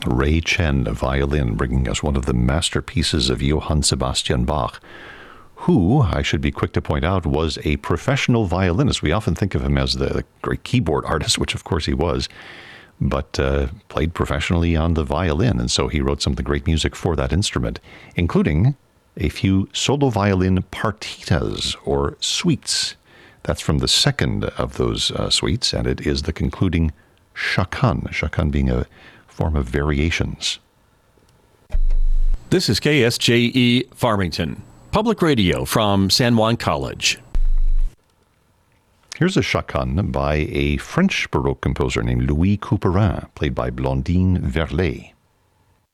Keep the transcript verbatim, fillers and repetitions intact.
Ray Chen, a violin, bringing us one of the masterpieces of Johann Sebastian Bach, who, I should be quick to point out, was a professional violinist. We often think of him as the great keyboard artist, which of course he was, but uh, played professionally on the violin, and so he wrote some of the great music for that instrument, including a few solo violin partitas, or suites. That's from the second of those uh, suites, and it is the concluding chaconne, chaconne being a form of variations. This is K S J E Farmington, public radio from San Juan College. Here's a chaconne by a French Baroque composer named Louis Couperin, played by Blandine Verlet.